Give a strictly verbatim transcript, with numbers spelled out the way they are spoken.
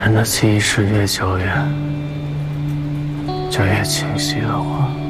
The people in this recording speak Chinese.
人的记忆是越久远，就越清晰的话。